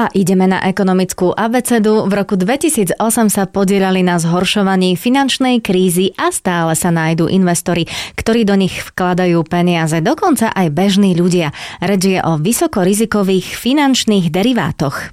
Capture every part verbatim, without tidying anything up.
A ideme na ekonomickú abecedu. V roku dvetisícosem sa podieľali na zhoršovaní finančnej krízy a stále sa nájdú investori, ktorí do nich vkladajú peniaze, dokonca aj bežní ľudia. Reč je o vysokorizikových finančných derivátoch.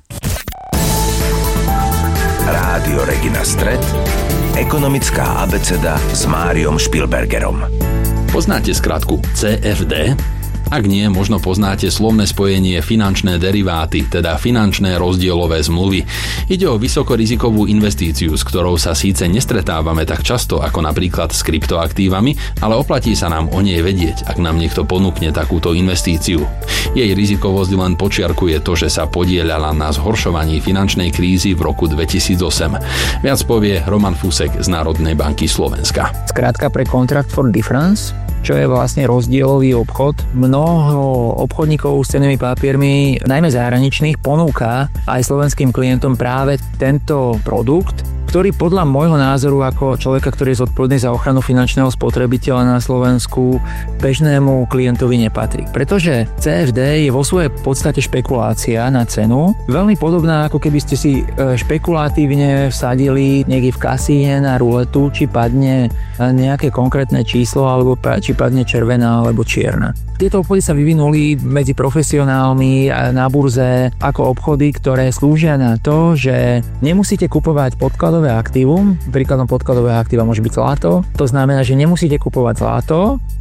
Rádio Regina Stret, ekonomická abeceda s Máriom Špilbergerom. Poznáte skratku cé ef dé? Ak nie, možno poznáte slovné spojenie finančné deriváty, teda finančné rozdielové zmluvy. Ide o vysokorizikovú investíciu, s ktorou sa síce nestretávame tak často ako napríklad s kryptoaktívami, ale oplatí sa nám o nej vedieť, ak nám niekto ponúkne takúto investíciu. Jej rizikovosť len počiarkuje to, že sa podieľala na zhoršovaní finančnej krízy v roku dvetisícosem. Viac povie Roman Fusek z Národnej banky Slovenska. Skrátka pre Contract for Difference, čo je vlastne rozdielový obchod. Mnoho obchodníkov s cennými papiermi, najmä zahraničných, ponúka aj slovenským klientom práve tento produkt, ktorý podľa môjho názoru ako človeka, ktorý je zodpovedný za ochranu finančného spotrebiteľa na Slovensku, bežnému klientovi nepatrí. Pretože cé ef dé je vo svojej podstate špekulácia na cenu, veľmi podobná, ako keby ste si špekulatívne vsadili niekde v kasíne na ruletu, či padne nejaké konkrétne číslo, alebo či padne červená alebo čierna. Tieto obchody sa vyvinuli medzi profesionálmi na burze ako obchody, ktoré slúžia na to, že nemusíte kupovať podkladové aktívum. Príkladom podkladové aktíva môže byť zlato. To znamená, že nemusíte kupovať zlato,